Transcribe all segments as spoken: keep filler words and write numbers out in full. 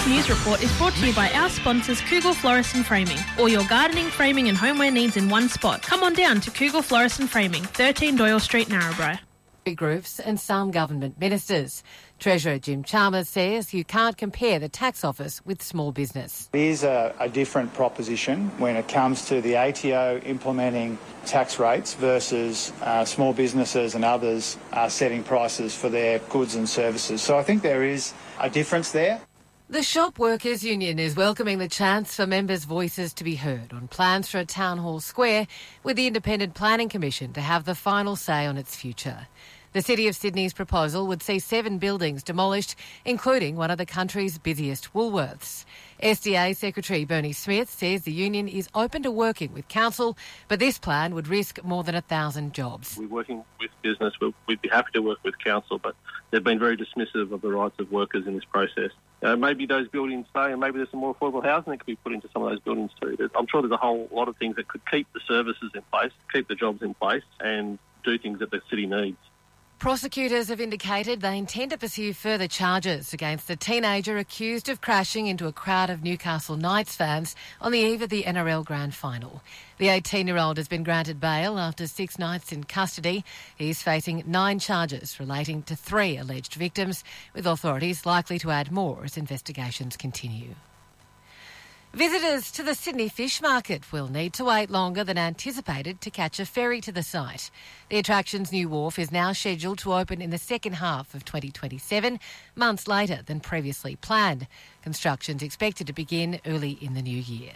news report is brought to you by our sponsors Kugel Florist and Framing. All your gardening, framing and homeware needs in one spot. Come on down to Kugel Florist and Framing, thirteen Doyle Street, Narrabri. Groups and some government ministers. Treasurer Jim Chalmers says you can't compare the tax office with small business. It is a, a different proposition when it comes to the A T O implementing tax rates versus uh, small businesses and others uh, setting prices for their goods and services. So I think there is a difference there. The Shop Workers Union is welcoming the chance for members' voices to be heard on plans for a town hall square with the Independent Planning Commission to have the final say on its future. The City of Sydney's proposal would see seven buildings demolished, including one of the country's busiest Woolworths. S D A Secretary Bernie Smith says the union is open to working with council, but this plan would risk more than a thousand jobs. We're working with business. We'd be happy to work with council, but they've been very dismissive of the rights of workers in this process. Uh, maybe those buildings stay, and maybe there's some more affordable housing that could be put into some of those buildings too. I'm sure there's a whole lot of things that could keep the services in place, keep the jobs in place, and do things that the city needs. Prosecutors have indicated they intend to pursue further charges against a teenager accused of crashing into a crowd of Newcastle Knights fans on the eve of the N R L Grand Final. The eighteen-year-old has been granted bail after six nights in custody. He's facing nine charges relating to three alleged victims, with authorities likely to add more as investigations continue. Visitors to the Sydney Fish Market will need to wait longer than anticipated to catch a ferry to the site. The attraction's new wharf is now scheduled to open in the second half of twenty twenty-seven, months later than previously planned. Construction's expected to begin early in the new year.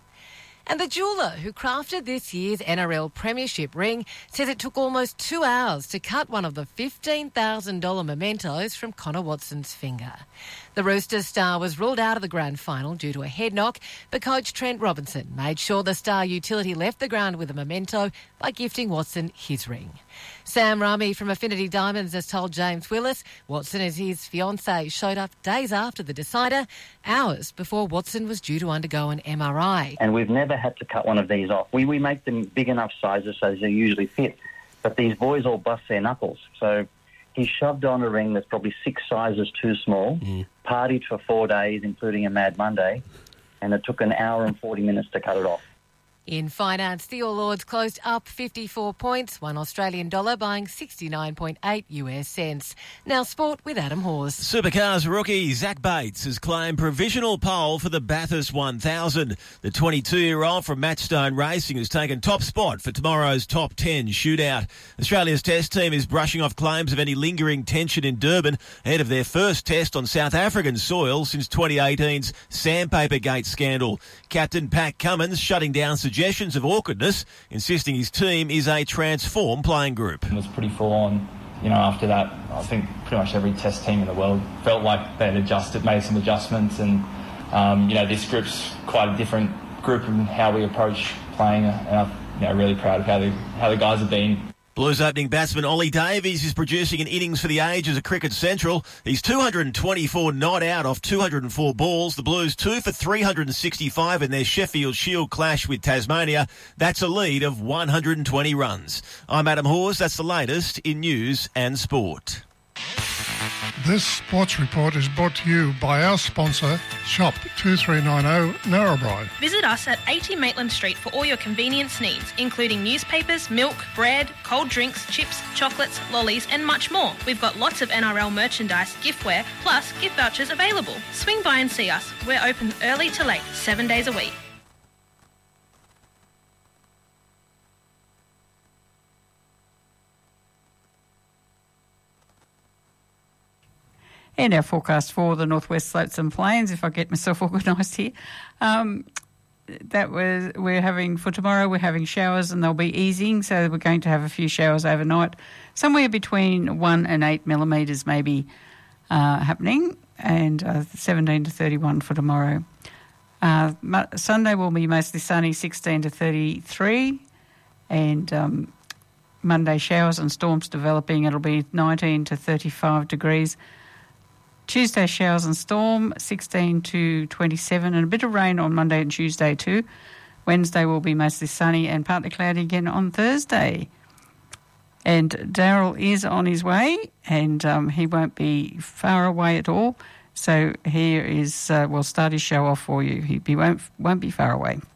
And the jeweller who crafted this year's N R L Premiership ring says it took almost two hours to cut one of the fifteen thousand dollars mementos from Connor Watson's finger. The Roosters star was ruled out of the grand final due to a head knock, but coach Trent Robinson made sure the star utility left the ground with a memento by gifting Watson his ring. Sam Rami from Affinity Diamonds has told James Willis Watson and his fiancée showed up days after the decider, hours before Watson was due to undergo an M R I. And we've never had to cut one of these off. We, we make them big enough sizes so they usually fit, but these boys all bust their knuckles. So he shoved on a ring that's probably six sizes too small, mm. partied for four days, including a Mad Monday, and it took an hour and forty minutes to cut it off. In finance, the All Ords closed up fifty-four points, one Australian dollar buying sixty-nine point eight US cents. Now sport with Adam Hawes. Supercars rookie Zach Bates has claimed provisional pole for the Bathurst one thousand. The twenty-two-year-old from Matchstone Racing has taken top spot for tomorrow's top ten shootout. Australia's test team is brushing off claims of any lingering tension in Durban ahead of their first test on South African soil since twenty eighteen's Sandpaper Gate scandal. Captain Pat Cummins shutting down suggestions of awkwardness, insisting his team is a transformed playing group. It was pretty full on, you know, after that. I think pretty much every test team in the world felt like they'd adjusted, made some adjustments, and, um, you know, this group's quite a different group in how we approach playing, and I'm you know, really proud of how the, how the guys have been. Blues opening batsman Ollie Davies is producing an innings for the ages at Cricket Central. He's two hundred twenty-four not out off two hundred four balls. The Blues two for three hundred sixty-five in their Sheffield Shield clash with Tasmania. That's a lead of one hundred twenty runs. I'm Adam Hawes. That's the latest in news and sport. This sports report is brought to you by our sponsor, Shop two three nine zero Narrabri. Visit us at eighty Maitland Street for all your convenience needs, including newspapers, milk, bread, cold drinks, chips, chocolates, lollies and much more. We've got lots of N R L merchandise, giftware, plus gift vouchers available. Swing by and see us. We're open early to late, seven days a week. And our forecast for the northwest slopes and plains, if I get myself organised here. Um, that was we're having for tomorrow. We're having showers and they'll be easing, so we're going to have a few showers overnight, somewhere between one and eight millimetres maybe uh, happening, and uh, seventeen to thirty-one for tomorrow. Uh, Sunday will be mostly sunny, sixteen to thirty-three, and um, Monday showers and storms developing. It'll be nineteen to thirty-five degrees. Tuesday showers and storm, sixteen to twenty-seven, and a bit of rain on Monday and Tuesday too. Wednesday will be mostly sunny and partly cloudy again on Thursday. And Daryl is on his way, and um, he won't be far away at all. So here is, uh, we'll start his show off for you. He, he won't, won't be far away.